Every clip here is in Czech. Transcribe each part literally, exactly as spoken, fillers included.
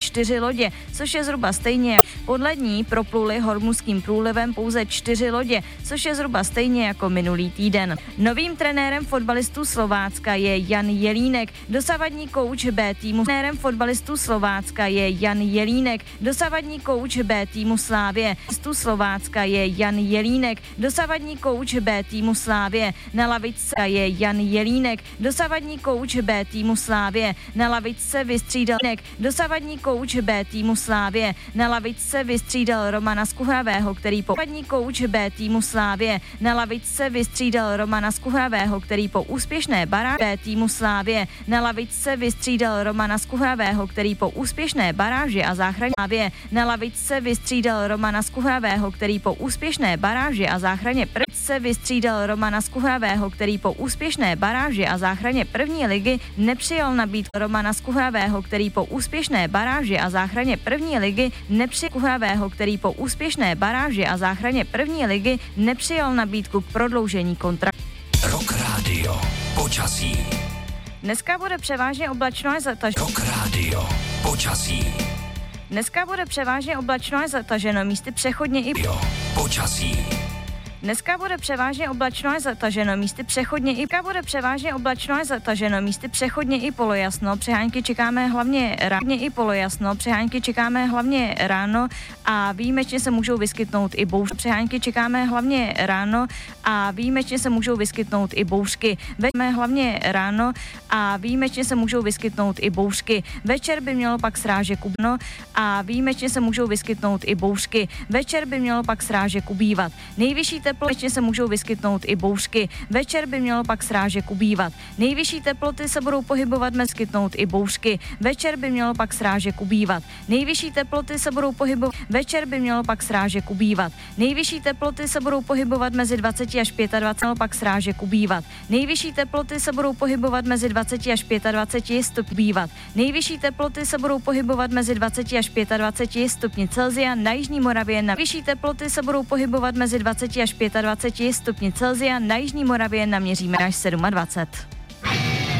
čtyři lodě, což je zhruba stejně. Podle ní propluly Hormuzským průlivem pouze čtyři lodě, což je zhruba stejně jako minulý týden. Novým trenérem fotbalistů Slovácka je Jan Jelínek, dosavadní kouč B týmu. Trenérem fotbalistů Slovácka je Jan Jelínek, dosavadní kouč B týmu Slávě. Slovácka je Jan Jelínek, dosavadní kouč B týmu Slávě. Na lavičce je Jan Jelínek, dosavadní kouč B týmu Slávě. Na lavičce vystřídal dosavadní kouč B týmu Slávě. Na lavičce vystřídal Romana Skuhravého, který po dosavadní kouč B týmu Slávě. Na lavičce vystřídal Romana Skuhravého, který po úspěšné baráži B týmu Slávě. Na lavičce vystřídal Romana Skuhravého, který po úspěšné baráži a záchraně Slávě. Na lavičce vystřídal Romana Skuhravého, který po úspěšné baráži a záchraně se vystřídal Romana Skuhravého, který po úspěšné baráži a záchraně první ligy nepřijal nabídku Romana Skuhravého, který po úspěšné baráži a záchraně první ligy nepřijal Skuhravého, který po úspěšné baráži a záchraně první ligy nepřijal nabídku k prodloužení kontraktu. Rock Radio. Počasí. Dneska bude převážně oblačno a zataženo. Rock Radio. Počasí. Dneska bude převážně oblačno a zataženo, místy přechodně i jo, počasí. Dneska bude převážně oblačno a zataženo, místy přechodně i Dneska bude převážně oblačno a zataženo, místy přechodně i polojasno. Přehánky čekáme hlavně ráno i polojasno. Přehánky čekáme hlavně ráno a výjimečně se můžou vyskytnout i bouřky. Přehánky čekáme hlavně ráno a výjimečně se můžou vyskytnout i bouřky. Večer hlavně ráno a výjimečně se můžou vyskytnout i bouřky. Večer by mělo pak srážek ubývat a výjimečně se můžou vyskytnout i bouřky. Večer by mělo pak srážek ubývat. Nejvyšší teploty se můžou vyskytnout i bouřky. Večer by mělo pak srážek ubývat. Nejvyšší teploty se budou pohybovat mezi skytnout i bouřky. Večer by mělo pak srážek ubývat. Nejvyšší teploty se budou pohybovat. Večer by mělo pak srážek ubývat. Nejvyšší teploty se budou pohybovat mezi dvacet až dvacet pět, pak srážek ubývat. Nejvyšší teploty se budou pohybovat mezi dvacet až dvacet pět stupňů ubývat. Nejvyšší teploty se budou pohybovat mezi dvacet až dvacet pět stupňů Celsia na jižní Moravě. Na vyšší teploty se budou pohybovat mezi dvacet až dvacet pět stupňů Celsia, na jižní Moravě naměříme až dvacet sedm.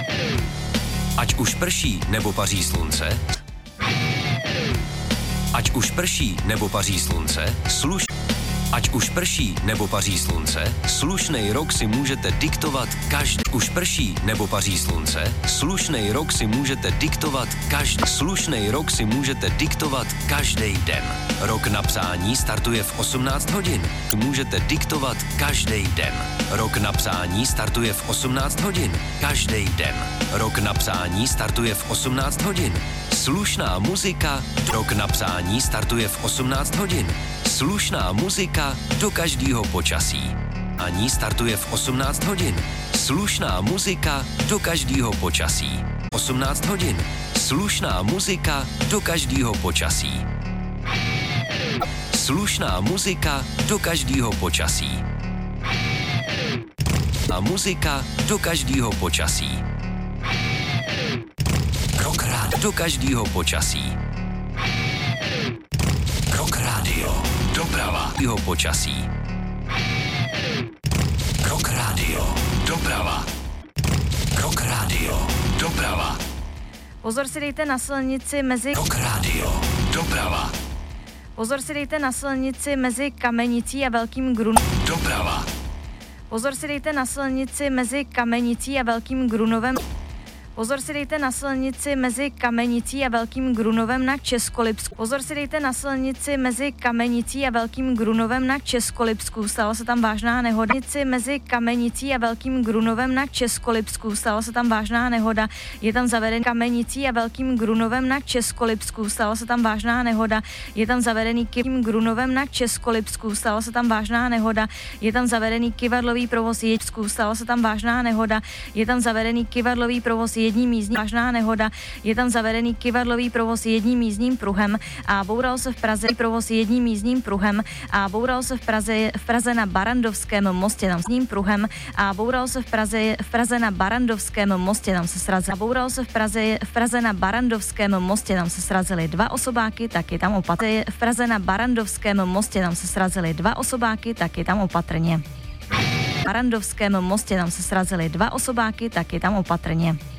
Ať už prší nebo paří slunce, ať už prší nebo paří slunce, sluš... Ať už prší nebo paří slunce, slušnej rok si můžete diktovat každý. Už prší nebo paří slunce, slušnej rok si můžete diktovat každý. Slušnej rok si můžete diktovat každý den. Rok na psání startuje v osmnáct hodin. Můžete diktovat každý den. Rok na psání startuje v osmnáct hodin. Každý den. Rok na psání startuje v osmnáct hodin. Slušná muzika. Rok na psání startuje v osmnáct hodin. Slušná muzika do každého počasí. Ani startuje v osmnáct hodin. Slušná muzika do každého počasí. osmnáct hodin. Slušná muzika do každého počasí. Slušná muzika do každého počasí. A muzika do každého počasí. Rock Radio do každého počasí. Rock Radio. Doprava. Jeho počasí. Rock Radio. Doprava. Rock Radio. Doprava. Pozor si dejte na silnici mezi Rock Radio. Doprava. Pozor si dejte na silnici mezi Kamenicí a Velkým Grunovem. Doprava. Pozor si dejte na silnici mezi Kamenicí a Velkým Grunovem. Pozor si dejte na silnici mezi Kamenicí a Velkým Grunovem na Českolipsku. Pozor si dejte na silnici mezi Kamenicí a Velkým Grunovem na Českolipsku. Stala se tam vážná nehoda. Mezi Kamenicí a Velkým Grunovem na Českolipsku. Stala se tam vážná nehoda. Je tam zaveden Kamenicí a Velkým Grunovem na Českolipsku. Stala se tam vážná nehoda. Je tam zavedený Velkým Grunovem na Českolipsku. Stala se tam vážná nehoda. Je tam zavedený kivadlový provoz Ječsku. Stala se tam vážná nehoda. Je tam zavedený kivadlový provoz jedním jízdním vážná nehoda. Je tam zavedený kivadlový provoz jedním jízdním pruhem a boural se v Praze provoz jedním jízdním pruhem a boural se v Praze v Praze na Barandovském mostě tam s ním pruhem a boural se v Praze v Praze na Barandovském mostě tam se srazil. A boural se v Praze v Praze na Barandovském mostě tam se srazily dva osobáky, taky tam opatrně. V Praze na Barandovském mostě tam se srazily dva osobáky, taky tam opatrně. V Barandovském mostě tam se srazily dva osobáky, taky tam opatrně.